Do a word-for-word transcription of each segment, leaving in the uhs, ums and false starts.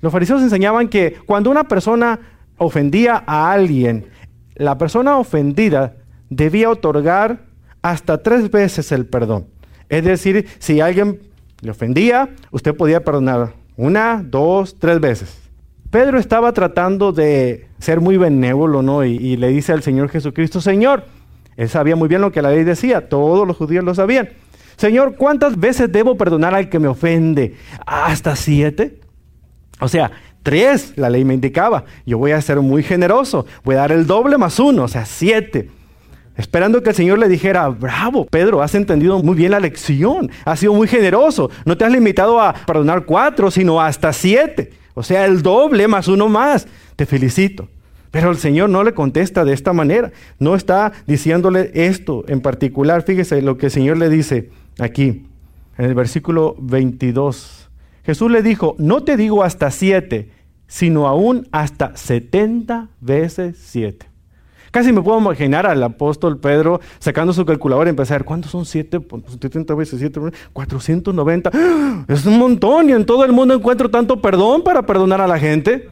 Los fariseos enseñaban que cuando una persona ofendía a alguien, la persona ofendida debía otorgar hasta tres veces el perdón. Es decir, si alguien le ofendía, usted podía perdonar una, dos, tres veces. Pedro estaba tratando de ser muy benévolo, ¿no? Y, y le dice al Señor Jesucristo, Señor, él sabía muy bien lo que la ley decía, todos los judíos lo sabían. Señor, ¿cuántas veces debo perdonar al que me ofende? ¿Hasta siete? O sea, tres, la ley me indicaba. Yo voy a ser muy generoso, voy a dar el doble más uno, o sea, siete. Esperando que el Señor le dijera, bravo, Pedro, has entendido muy bien la lección, has sido muy generoso, no te has limitado a perdonar cuatro, sino hasta siete. O sea, el doble más uno más. Te felicito. Pero el Señor no le contesta de esta manera. No está diciéndole esto en particular. Fíjese lo que el Señor le dice aquí, en el versículo veintidós. Jesús le dijo, no te digo hasta siete, sino aún hasta setenta veces siete. Casi me puedo imaginar al apóstol Pedro sacando su calculadora y empezar, ¿cuántos son siete? setenta veces siete, cuatrocientos noventa. ¡Ah! Es un montón y en todo el mundo encuentro tanto perdón para perdonar a la gente.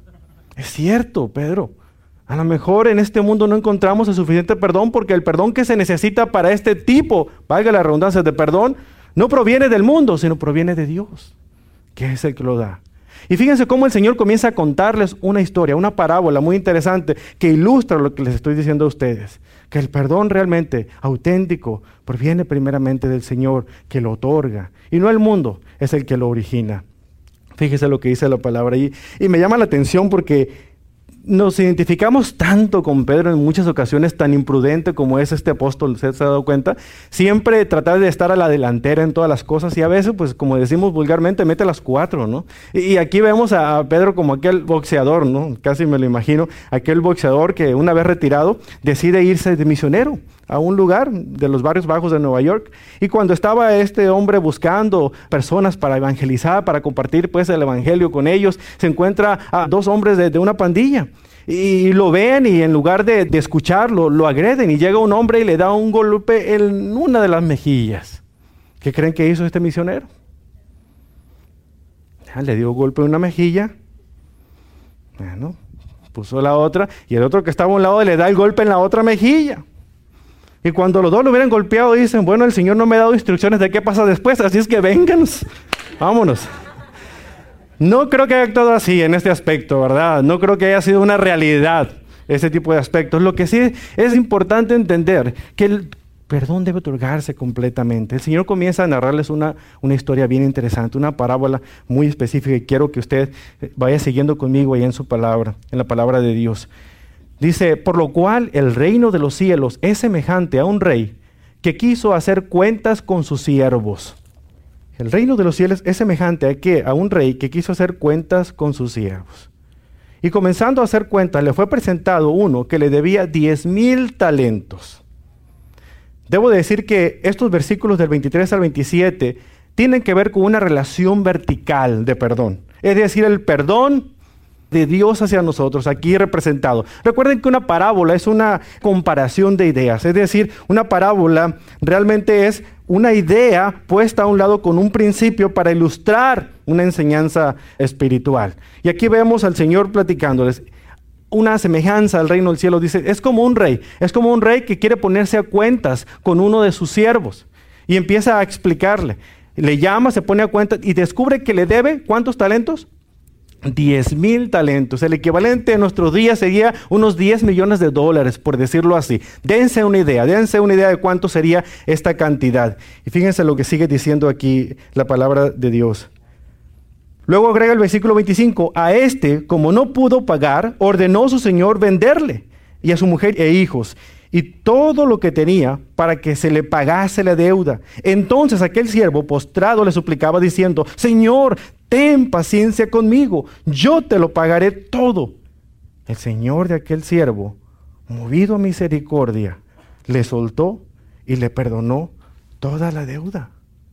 Es cierto, Pedro. A lo mejor en este mundo no encontramos el suficiente perdón porque el perdón que se necesita para este tipo, valga la redundancia de perdón, no proviene del mundo, sino proviene de Dios, que es el que lo da. Y fíjense cómo el Señor comienza a contarles una historia, una parábola muy interesante que ilustra lo que les estoy diciendo a ustedes. Que el perdón realmente auténtico proviene primeramente del Señor que lo otorga. Y no el mundo es el que lo origina. Fíjese lo que dice la palabra ahí. Y me llama la atención porque nos identificamos tanto con Pedro en muchas ocasiones, tan imprudente como es este apóstol, ¿se ha dado cuenta? Siempre tratar de estar a la delantera en todas las cosas y a veces, pues como decimos vulgarmente, mete las cuatro, ¿no? Y aquí vemos a Pedro como aquel boxeador, ¿no? Casi me lo imagino, aquel boxeador que una vez retirado decide irse de misionero a un lugar de los barrios bajos de Nueva York. Y cuando estaba este hombre buscando personas para evangelizar, para compartir pues el evangelio con ellos, se encuentra a dos hombres de, de una pandilla. Y lo ven y en lugar de, de escucharlo, lo agreden. Y llega un hombre y le da un golpe en una de las mejillas. ¿Qué creen que hizo este misionero? Ya, le dio un golpe en una mejilla. Bueno, puso la otra. Y el otro que estaba a un lado le da el golpe en la otra mejilla. Y cuando los dos lo hubieran golpeado, dicen, bueno, el Señor no me ha dado instrucciones de qué pasa después, así es que vénganos, vámonos. No creo que haya actuado así en este aspecto, ¿verdad? No creo que haya sido una realidad ese tipo de aspectos. Lo que sí es importante entender que el perdón debe otorgarse completamente. El Señor comienza a narrarles una, una historia bien interesante, una parábola muy específica y quiero que usted vaya siguiendo conmigo ahí en su palabra, en la palabra de Dios. Dice, por lo cual el reino de los cielos es semejante a un rey que quiso hacer cuentas con sus siervos. El reino de los cielos es semejante a qué? A un rey que quiso hacer cuentas con sus siervos. Y comenzando a hacer cuentas, le fue presentado uno que le debía diez mil talentos. Debo decir que estos versículos del veintitrés al veintisiete tienen que ver con una relación vertical de perdón. Es decir, el perdón de Dios hacia nosotros, aquí representado. Recuerden que una parábola es una comparación de ideas, es decir, una parábola realmente es una idea puesta a un lado con un principio para ilustrar una enseñanza espiritual. Y aquí vemos al Señor platicándoles una semejanza al reino del cielo. Dice, es como un rey, es como un rey que quiere ponerse a cuentas con uno de sus siervos y empieza a explicarle. Le llama, se pone a cuentas y descubre que le debe, ¿cuántos talentos? diez mil talentos. El equivalente en nuestros días sería unos diez millones de dólares, por decirlo así. Dense una idea, dense una idea de cuánto sería esta cantidad. Y fíjense lo que sigue diciendo aquí la palabra de Dios. Luego agrega el versículo veinticinco. A este, como no pudo pagar, ordenó su señor venderle y a su mujer e hijos y todo lo que tenía para que se le pagase la deuda. Entonces aquel siervo postrado le suplicaba diciendo, Señor, ten paciencia conmigo, yo te lo pagaré todo. El señor de aquel siervo, movido a misericordia, le soltó y le perdonó toda la deuda.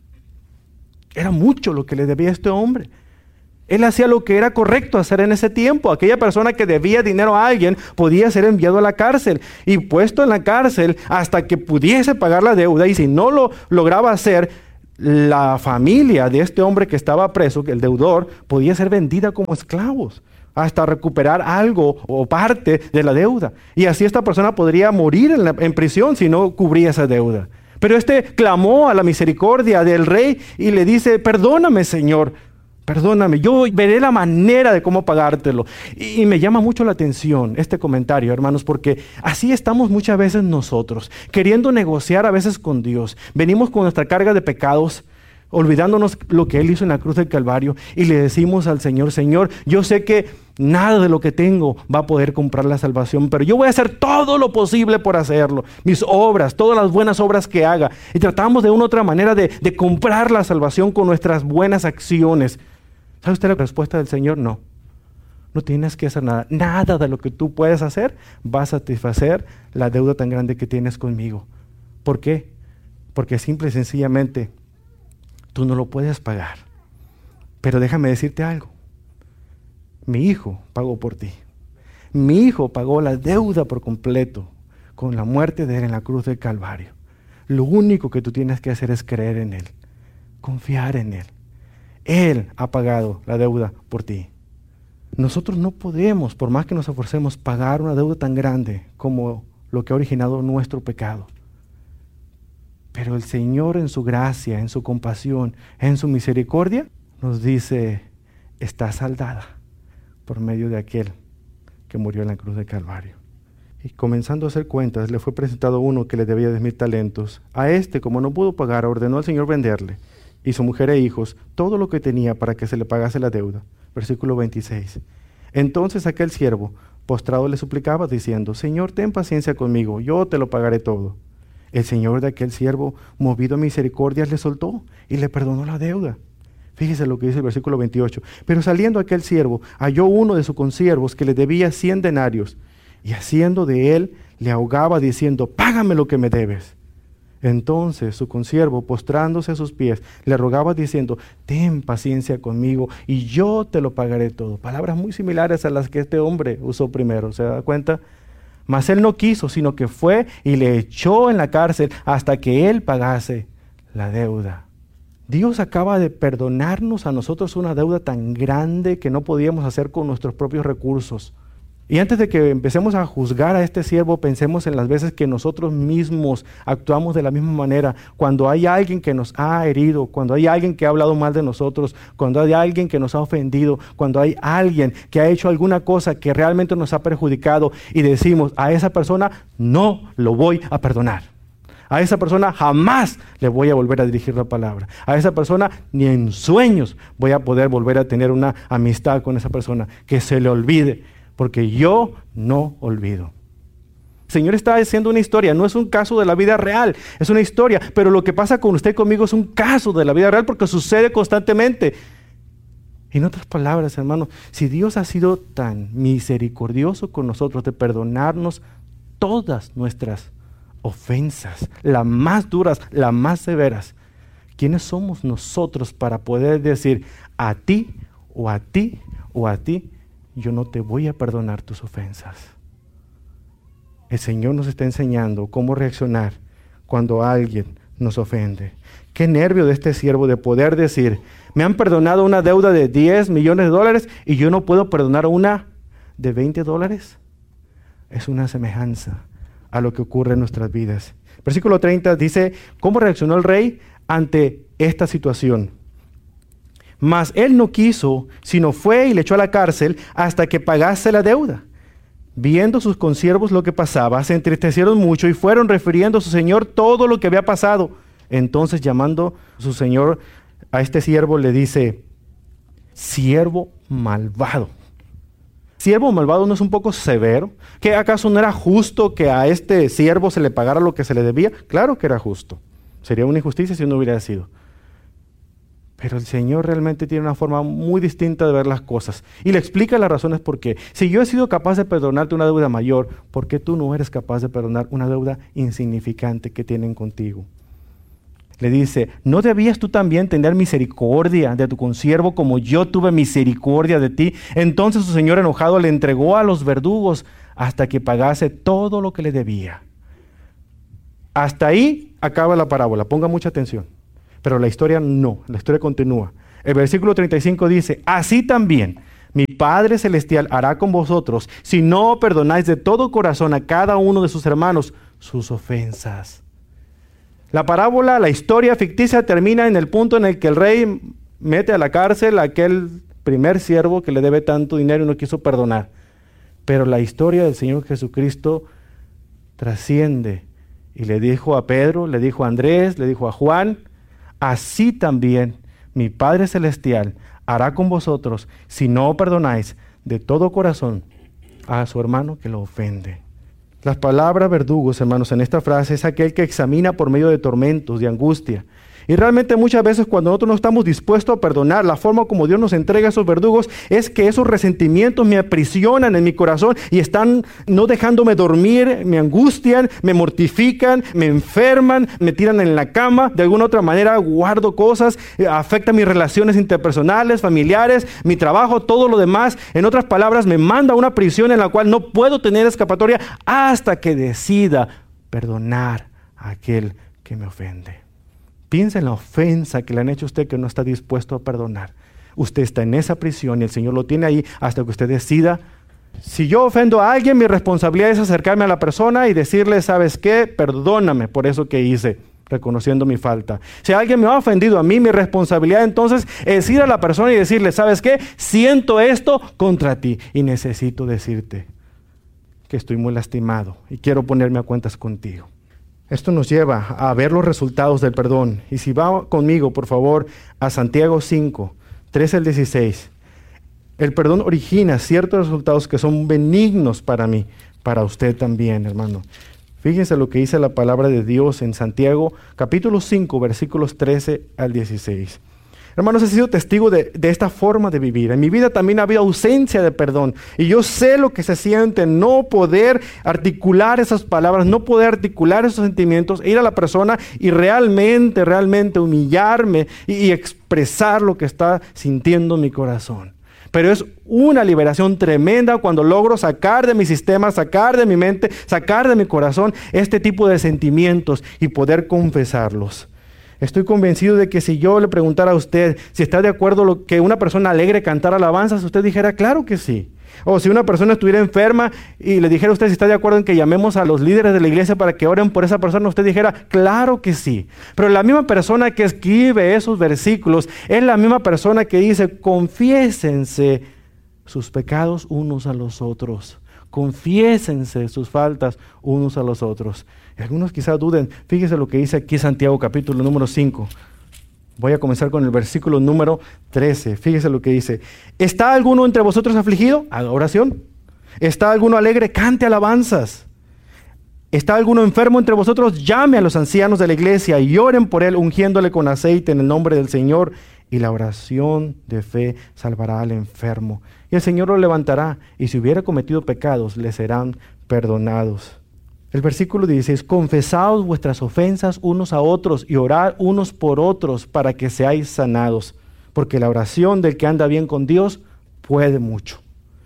Era mucho lo que le debía a este hombre. Él hacía lo que era correcto hacer en ese tiempo. Aquella persona que debía dinero a alguien podía ser enviado a la cárcel y puesto en la cárcel hasta que pudiese pagar la deuda, y si no lo lograba hacer, la familia de este hombre que estaba preso, el deudor, podía ser vendida como esclavos hasta recuperar algo o parte de la deuda. Y así esta persona podría morir en, la, en prisión si no cubría esa deuda. Pero este clamó a la misericordia del rey y le dice: perdóname, Señor, perdóname, yo veré la manera de cómo pagártelo. Y, y me llama mucho la atención este comentario, hermanos, porque así estamos muchas veces nosotros, queriendo negociar a veces con Dios. Venimos con nuestra carga de pecados, olvidándonos lo que Él hizo en la cruz del Calvario, y le decimos al Señor: Señor, yo sé que nada de lo que tengo va a poder comprar la salvación, pero yo voy a hacer todo lo posible por hacerlo. Mis obras, todas las buenas obras que haga. Y tratamos de una u otra manera de, de comprar la salvación con nuestras buenas acciones. ¿Sabe usted la respuesta del Señor? No. No tienes que hacer nada. Nada de lo que tú puedes hacer va a satisfacer la deuda tan grande que tienes conmigo. ¿Por qué? Porque simple y sencillamente tú no lo puedes pagar. Pero déjame decirte algo. Mi hijo pagó por ti. Mi hijo pagó la deuda por completo con la muerte de Él en la cruz del Calvario. Lo único que tú tienes que hacer es creer en Él, confiar en Él. Él ha pagado la deuda por ti. Nosotros no podemos, por más que nos esforcemos, pagar una deuda tan grande como lo que ha originado nuestro pecado. Pero el Señor, en su gracia, en su compasión, en su misericordia, nos dice: está saldada por medio de aquel que murió en la cruz del Calvario. Y comenzando a hacer cuentas, le fue presentado uno que le debía diez mil talentos. A este, como no pudo pagar, ordenó al Señor venderle, y su mujer e hijos, todo lo que tenía, para que se le pagase la deuda. Versículo veintiséis. Entonces aquel siervo, postrado, le suplicaba, diciendo: Señor, ten paciencia conmigo, yo te lo pagaré todo. El Señor de aquel siervo, movido a misericordias, le soltó y le perdonó la deuda. Fíjese lo que dice el versículo veintiocho. Pero saliendo aquel siervo, halló uno de sus consiervos que le debía cien denarios, y haciendo de él, le ahogaba diciendo: págame lo que me debes. Entonces su consiervo, postrándose a sus pies, le rogaba diciendo: ten paciencia conmigo y yo te lo pagaré todo. Palabras muy similares a las que este hombre usó primero, ¿se da cuenta? Mas él no quiso, sino que fue y le echó en la cárcel hasta que él pagase la deuda. Dios acaba de perdonarnos a nosotros una deuda tan grande que no podíamos hacer con nuestros propios recursos. Y antes de que empecemos a juzgar a este siervo, pensemos en las veces que nosotros mismos actuamos de la misma manera. Cuando hay alguien que nos ha herido, cuando hay alguien que ha hablado mal de nosotros, cuando hay alguien que nos ha ofendido, cuando hay alguien que ha hecho alguna cosa que realmente nos ha perjudicado, y decimos: a esa persona no lo voy a perdonar. A esa persona jamás le voy a volver a dirigir la palabra. A esa persona ni en sueños voy a poder volver a tener una amistad con esa persona. Que se le olvide, porque yo no olvido. El Señor está haciendo una historia, no es un caso de la vida real, es una historia. Pero lo que pasa con usted y conmigo es un caso de la vida real, porque sucede constantemente. En otras palabras, hermanos, si Dios ha sido tan misericordioso con nosotros de perdonarnos todas nuestras ofensas, las más duras, las más severas, ¿quiénes somos nosotros para poder decir: a ti o a ti o a ti, yo no te voy a perdonar tus ofensas? El Señor nos está enseñando cómo reaccionar cuando alguien nos ofende. Qué nervio de este siervo de poder decir: me han perdonado una deuda de diez millones de dólares y yo no puedo perdonar una de veinte dólares. Es una semejanza a lo que ocurre en nuestras vidas. Versículo treinta dice cómo reaccionó el rey ante esta situación. Mas él no quiso, sino fue y le echó a la cárcel hasta que pagase la deuda. Viendo sus consiervos lo que pasaba, se entristecieron mucho y fueron refiriendo a su señor todo lo que había pasado. Entonces, llamando a su señor, a este siervo le dice: siervo malvado. ¿Siervo malvado no es un poco severo? ¿Que acaso no era justo que a este siervo se le pagara lo que se le debía? Claro que era justo. Sería una injusticia si no hubiera sido. Pero el Señor realmente tiene una forma muy distinta de ver las cosas. Y le explica las razones por qué. Si yo he sido capaz de perdonarte una deuda mayor, ¿por qué tú no eres capaz de perdonar una deuda insignificante que tienen contigo? Le dice: ¿no debías tú también tener misericordia de tu consiervo como yo tuve misericordia de ti? Entonces su señor, enojado, le entregó a los verdugos hasta que pagase todo lo que le debía. Hasta ahí acaba la parábola. Ponga mucha atención. Pero la historia no, la historia continúa. El versículo treinta y cinco dice, así también mi Padre Celestial hará con vosotros si no perdonáis de todo corazón a cada uno de sus hermanos sus ofensas. La parábola, la historia ficticia termina en el punto en el que el rey mete a la cárcel a aquel primer siervo que le debe tanto dinero y no quiso perdonar. Pero la historia del Señor Jesucristo trasciende y le dijo a Pedro, le dijo a Andrés, le dijo a Juan, así también mi Padre Celestial hará con vosotros si no perdonáis de todo corazón a su hermano que lo ofende. Las palabras verdugos, hermanos, en esta frase es aquel que examina por medio de tormentos, de angustia. Y realmente muchas veces cuando nosotros no estamos dispuestos a perdonar, la forma como Dios nos entrega esos verdugos es que esos resentimientos me aprisionan en mi corazón y están no dejándome dormir, me angustian, me mortifican, me enferman, me tiran en la cama, de alguna otra manera guardo cosas, afecta mis relaciones interpersonales, familiares, mi trabajo, todo lo demás. En otras palabras, me manda a una prisión en la cual no puedo tener escapatoria hasta que decida perdonar a aquel que me ofende. Piensa en la ofensa que le han hecho a usted que no está dispuesto a perdonar. Usted está en esa prisión y el Señor lo tiene ahí hasta que usted decida. Si yo ofendo a alguien, mi responsabilidad es acercarme a la persona y decirle, ¿sabes qué? Perdóname por eso que hice, reconociendo mi falta. Si alguien me ha ofendido a mí, mi responsabilidad entonces es ir a la persona y decirle, ¿sabes qué? Siento esto contra ti y necesito decirte que estoy muy lastimado y quiero ponerme a cuentas contigo. Esto nos lleva a ver los resultados del perdón. Y si va conmigo, por favor, a Santiago cinco, trece al dieciséis. El perdón origina ciertos resultados que son benignos para mí, para usted también, hermano. Fíjense lo que dice la palabra de Dios en Santiago, capítulo cinco, versículos trece al dieciséis. Hermanos, he sido testigo de, de esta forma de vivir. En mi vida también ha habido ausencia de perdón. Y yo sé lo que se siente no poder articular esas palabras, no poder articular esos sentimientos, ir a la persona y realmente, realmente humillarme y, y expresar lo que está sintiendo mi corazón. Pero es una liberación tremenda cuando logro sacar de mi sistema, sacar de mi mente, sacar de mi corazón este tipo de sentimientos y poder confesarlos. Estoy convencido de que si yo le preguntara a usted si está de acuerdo lo que una persona alegre cantara alabanzas, usted dijera, claro que sí. O si una persona estuviera enferma y le dijera a usted si está de acuerdo en que llamemos a los líderes de la iglesia para que oren por esa persona, usted dijera, claro que sí. Pero la misma persona que escribe esos versículos es la misma persona que dice, confiésense sus pecados unos a los otros. Confiésense sus faltas unos a los otros. Y algunos quizás duden. Fíjese lo que dice aquí Santiago capítulo número cinco. Voy a comenzar con el versículo número trece. Fíjese lo que dice. ¿Está alguno entre vosotros afligido? Haga oración. ¿Está alguno alegre? Cante alabanzas. ¿Está alguno enfermo entre vosotros? Llame a los ancianos de la iglesia y oren por él, ungiéndole con aceite en el nombre del Señor. Y la oración de fe salvará al enfermo. Y el Señor lo levantará. Y si hubiera cometido pecados, le serán perdonados. El versículo dieciséis, confesaos vuestras ofensas unos a otros y orad unos por otros para que seáis sanados, porque la oración del que anda bien con Dios puede mucho.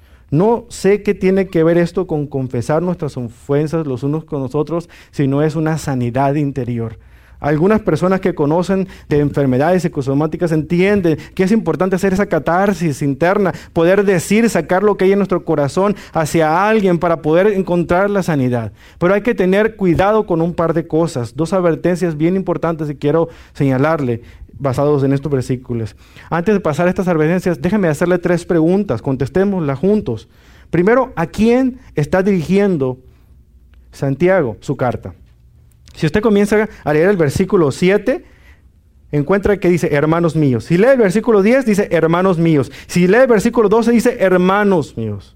No sé qué tiene que ver esto con confesar nuestras ofensas los unos con los otros, si no es una sanidad interior. Algunas personas que conocen de enfermedades psicosomáticas entienden que es importante hacer esa catarsis interna, poder decir, sacar lo que hay en nuestro corazón hacia alguien para poder encontrar la sanidad. Pero hay que tener cuidado con un par de cosas, dos advertencias bien importantes que quiero señalarle basados en estos versículos. Antes de pasar a estas advertencias, déjame hacerle tres preguntas, contestémoslas juntos. Primero, ¿a quién está dirigiendo Santiago su carta? Si usted comienza a leer el versículo siete, encuentra que dice, hermanos míos. Si lee el versículo diez, dice, hermanos míos. Si lee el versículo doce, dice, hermanos míos.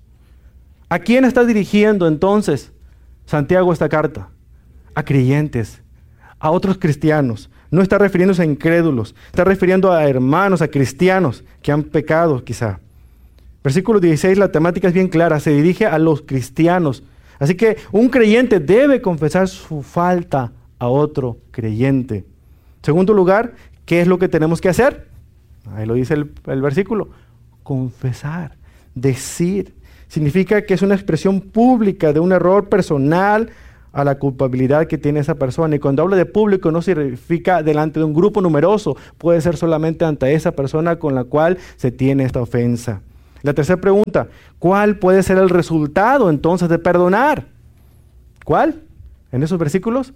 ¿A quién está dirigiendo entonces Santiago esta carta? A creyentes, a otros cristianos. No está refiriéndose a incrédulos, está refiriendo a hermanos, a cristianos que han pecado quizá. Versículo dieciséis, la temática es bien clara, se dirige a los cristianos. Así que un creyente debe confesar su falta a otro creyente. Segundo lugar, ¿qué es lo que tenemos que hacer? Ahí lo dice el, el versículo. Confesar, decir. Significa que es una expresión pública de un error personal a la culpabilidad que tiene esa persona. Y cuando hablo de público no significa delante de un grupo numeroso, puede ser solamente ante esa persona con la cual se tiene esta ofensa. La tercera pregunta, ¿cuál puede ser el resultado entonces de perdonar? ¿Cuál? En esos versículos,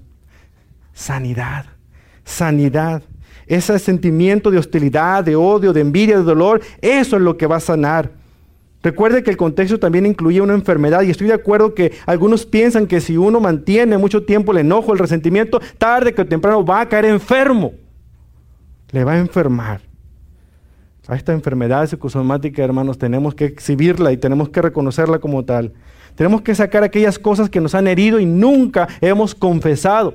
sanidad, sanidad. Ese sentimiento de hostilidad, de odio, de envidia, de dolor, eso es lo que va a sanar. Recuerde que el contexto también incluía una enfermedad y estoy de acuerdo que algunos piensan que si uno mantiene mucho tiempo el enojo, el resentimiento, tarde que temprano va a caer enfermo. Le va a enfermar. A esta enfermedad psicosomática, hermanos, tenemos que exhibirla y tenemos que reconocerla como tal. Tenemos que sacar aquellas cosas que nos han herido y nunca hemos confesado.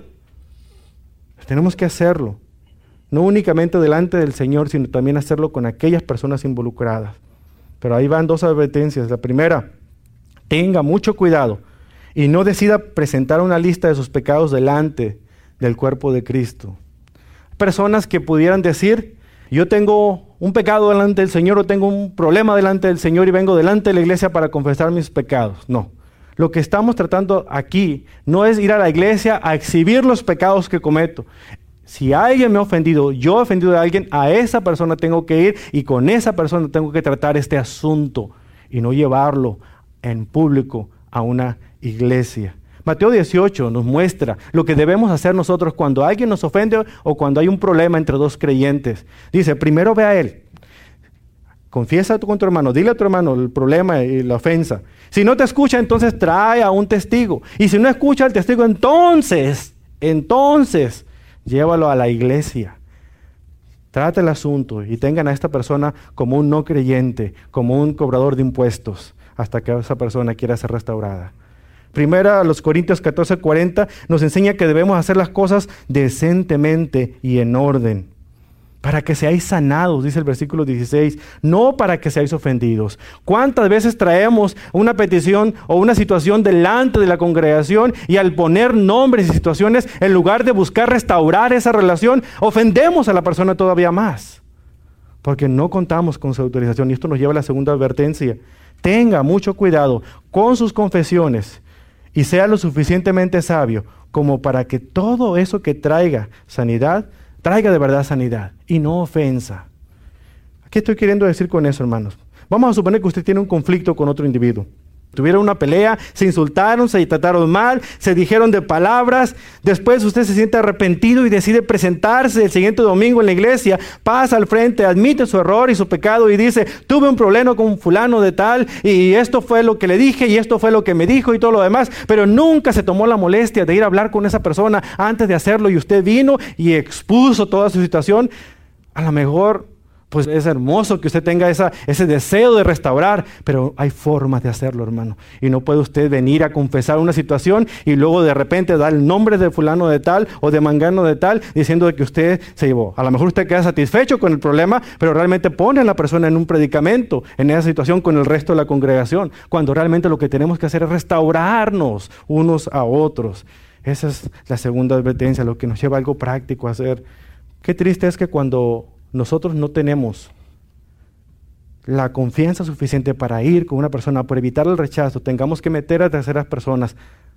Tenemos que hacerlo. No únicamente delante del Señor, sino también hacerlo con aquellas personas involucradas. Pero ahí van dos advertencias. La primera, tenga mucho cuidado y no decida presentar una lista de sus pecados delante del cuerpo de Cristo. Personas que pudieran decir, yo tengo un pecado delante del Señor o tengo un problema delante del Señor y vengo delante de la iglesia para confesar mis pecados. No. Lo que estamos tratando aquí no es ir a la iglesia a exhibir los pecados que cometo. Si alguien me ha ofendido, yo he ofendido a alguien, a esa persona tengo que ir y con esa persona tengo que tratar este asunto y no llevarlo en público a una iglesia. Mateo dieciocho nos muestra lo que debemos hacer nosotros cuando alguien nos ofende o cuando hay un problema entre dos creyentes. Dice, primero ve a él, confiesa con tu hermano, dile a tu hermano el problema y la ofensa. Si no te escucha, entonces trae a un testigo. Y si no escucha al testigo, entonces, entonces... llévalo a la iglesia. Trata el asunto y tengan a esta persona como un no creyente, como un cobrador de impuestos, hasta que esa persona quiera ser restaurada. Primera, a los Corintios catorce cuarenta nos enseña que debemos hacer las cosas decentemente y en orden. Para que seáis sanados, dice el versículo dieciséis, no para que seáis ofendidos. ¿Cuántas veces traemos una petición o una situación delante de la congregación y al poner nombres y situaciones, en lugar de buscar restaurar esa relación, ofendemos a la persona todavía más? Porque no contamos con su autorización. Y esto nos lleva a la segunda advertencia. Tenga mucho cuidado con sus confesiones y sea lo suficientemente sabio como para que todo eso que traiga sanidad, traiga de verdad sanidad y no ofensa. ¿Qué estoy queriendo decir con eso, hermanos? Vamos a suponer que usted tiene un conflicto con otro individuo. Tuvieron una pelea, se insultaron, se trataron mal, se dijeron de palabras. Después usted se siente arrepentido y decide presentarse el siguiente domingo en la iglesia. Pasa al frente, admite su error y su pecado y dice, tuve un problema con fulano de tal y esto fue lo que le dije y esto fue lo que me dijo y todo lo demás. Pero nunca se tomó la molestia de ir a hablar con esa persona antes de hacerlo y usted vino y expuso toda su situación. A lo mejor... pues es hermoso que usted tenga esa, ese deseo de restaurar, pero hay formas de hacerlo, hermano. Y no puede usted venir a confesar una situación y luego de repente dar el nombre de fulano de tal o de mangano de tal, diciendo que usted se llevó. A lo mejor usted queda satisfecho con el problema, pero realmente pone a la persona en un predicamento, en esa situación con el resto de la congregación, cuando realmente lo que tenemos que hacer es restaurarnos unos a otros. Esa es la segunda advertencia, lo que nos lleva a algo práctico a hacer. Qué triste es que cuando nosotros no tenemos la confianza suficiente para ir con una persona, por evitar el rechazo, tengamos que meter a terceras personas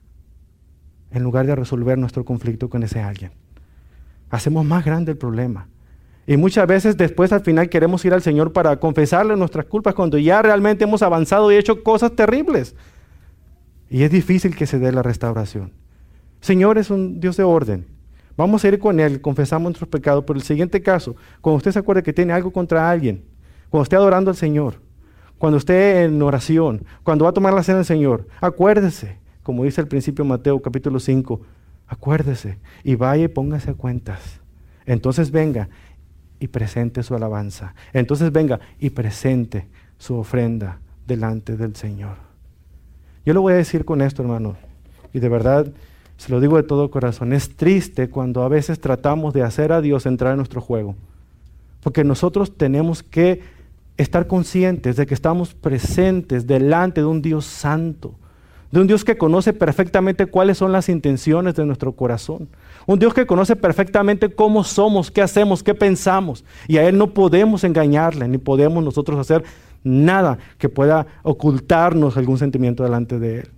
en lugar de resolver nuestro conflicto con ese alguien. Hacemos más grande el problema. Y muchas veces después al final queremos ir al Señor para confesarle nuestras culpas cuando ya realmente hemos avanzado y hecho cosas terribles. Y es difícil que se dé la restauración. Señor es un Dios de orden. Vamos a ir con Él, confesamos nuestros pecados. Pero el siguiente caso, cuando usted se acuerde que tiene algo contra alguien, cuando esté adorando al Señor, cuando esté en oración, cuando va a tomar la cena del Señor, acuérdese, como dice el principio de Mateo capítulo cinco, acuérdese y vaya y póngase a cuentas. Entonces venga y presente su alabanza. Entonces venga y presente su ofrenda delante del Señor. Yo lo voy a decir con esto, hermano, y de verdad se lo digo de todo corazón, es triste cuando a veces tratamos de hacer a Dios entrar en nuestro juego, porque nosotros tenemos que estar conscientes de que estamos presentes delante de un Dios santo, de un Dios que conoce perfectamente cuáles son las intenciones de nuestro corazón, un Dios que conoce perfectamente cómo somos, qué hacemos, qué pensamos, y a Él no podemos engañarle, ni podemos nosotros hacer nada que pueda ocultarnos algún sentimiento delante de Él.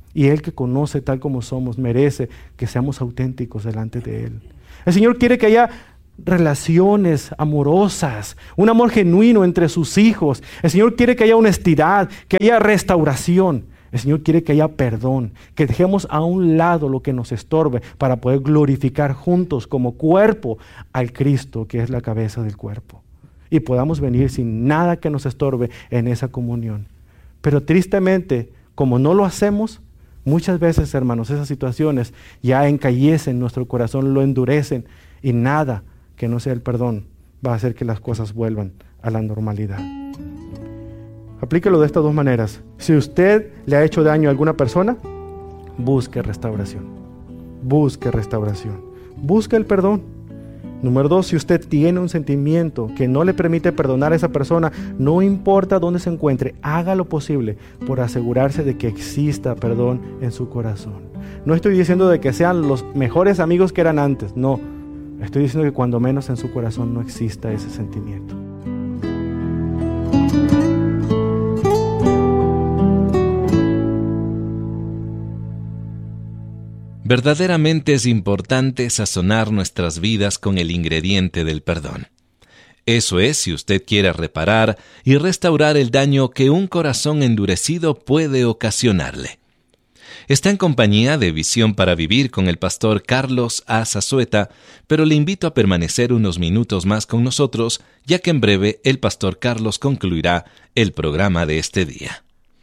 Y Él, que conoce tal como somos, merece que seamos auténticos delante de Él. El Señor quiere que haya relaciones amorosas, un amor genuino entre sus hijos. El Señor quiere que haya honestidad, que haya restauración. El Señor quiere que haya perdón, que dejemos a un lado lo que nos estorbe para poder glorificar juntos como cuerpo al Cristo, que es la cabeza del cuerpo. Y podamos venir sin nada que nos estorbe en esa comunión. Pero tristemente, como no lo hacemos, muchas veces, hermanos, esas situaciones ya encallecen nuestro corazón, lo endurecen, y nada que no sea el perdón va a hacer que las cosas vuelvan a la normalidad. Aplíquelo de estas dos maneras. Si usted le ha hecho daño a alguna persona, busque restauración. Busque restauración. Busque el perdón. Número dos, si usted tiene un sentimiento que no le permite perdonar a esa persona, no importa dónde se encuentre, haga lo posible por asegurarse de que exista perdón en su corazón. No estoy diciendo de que sean los mejores amigos que eran antes, no. Estoy diciendo que cuando menos en su corazón no exista ese sentimiento. Verdaderamente es importante sazonar nuestras vidas con el ingrediente del perdón. Eso es, si usted quiere reparar y restaurar el daño que un corazón endurecido puede ocasionarle. Está en compañía de Visión para Vivir con el pastor Carlos A. Zazueta, pero le invito a permanecer unos minutos más con nosotros, ya que en breve el pastor Carlos concluirá el programa de este día.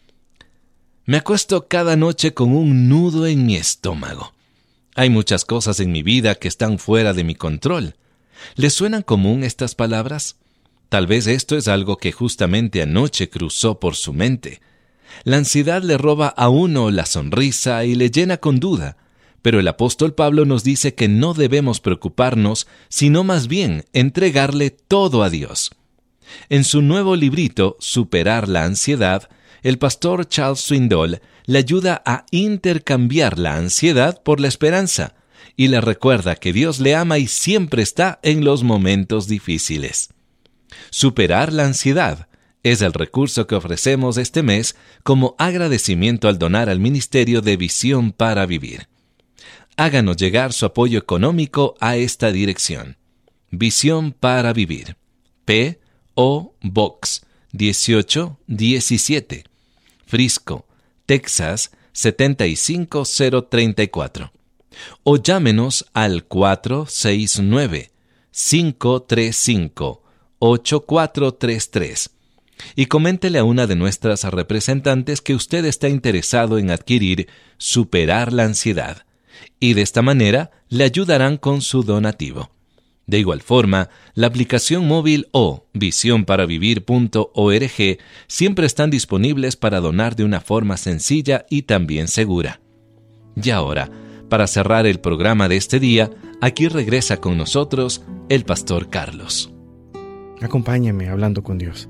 Me acuesto cada noche con un nudo en mi estómago. Hay muchas cosas en mi vida que están fuera de mi control. ¿Les suenan común estas palabras? Tal vez esto es algo que justamente anoche cruzó por su mente. La ansiedad le roba a uno la sonrisa y le llena con duda, pero el apóstol Pablo nos dice que no debemos preocuparnos, sino más bien entregarle todo a Dios. En su nuevo librito, Superar la ansiedad, el pastor Charles Swindoll le ayuda a intercambiar la ansiedad por la esperanza y le recuerda que Dios le ama y siempre está en los momentos difíciles. Superar la ansiedad es el recurso que ofrecemos este mes como agradecimiento al donar al Ministerio de Visión para Vivir. Háganos llegar su apoyo económico a esta dirección. Visión para Vivir. P O Box dieciocho diecisiete. Frisco, Texas setenta y cinco mil treinta y cuatro. O llámenos al cuatro seis nueve, cinco tres cinco, ocho cuatro tres tres y coméntele a una de nuestras representantes que usted está interesado en adquirir Superar la Ansiedad, y de esta manera le ayudarán con su donativo. De igual forma, la aplicación móvil o visión para vivir punto org siempre están disponibles para donar de una forma sencilla y también segura. Y ahora, para cerrar el programa de este día, aquí regresa con nosotros el pastor Carlos. Acompáñame hablando con Dios.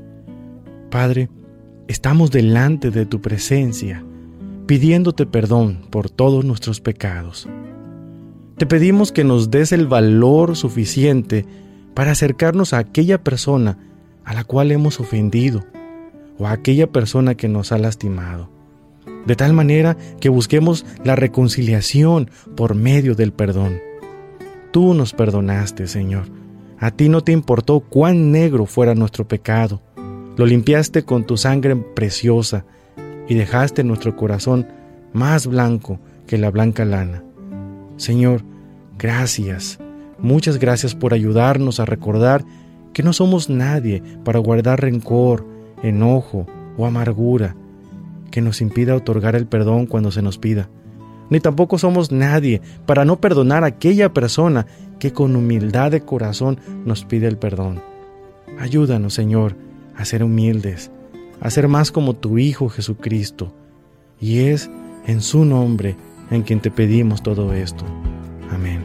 Padre, estamos delante de tu presencia, pidiéndote perdón por todos nuestros pecados. Te pedimos que nos des el valor suficiente para acercarnos a aquella persona a la cual hemos ofendido o a aquella persona que nos ha lastimado, de tal manera que busquemos la reconciliación por medio del perdón. Tú nos perdonaste, Señor. A ti no te importó cuán negro fuera nuestro pecado. Lo limpiaste con tu sangre preciosa y dejaste nuestro corazón más blanco que la blanca lana. Señor, gracias, muchas gracias por ayudarnos a recordar que no somos nadie para guardar rencor, enojo o amargura que nos impida otorgar el perdón cuando se nos pida. Ni tampoco somos nadie para no perdonar a aquella persona que con humildad de corazón nos pide el perdón. Ayúdanos, Señor, a ser humildes, a ser más como tu Hijo Jesucristo. Y es en su nombre en quien te pedimos todo esto. Amén.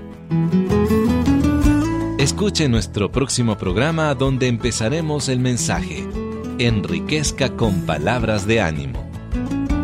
Escuche nuestro próximo programa donde empezaremos el mensaje. Enriquezca con palabras de ánimo.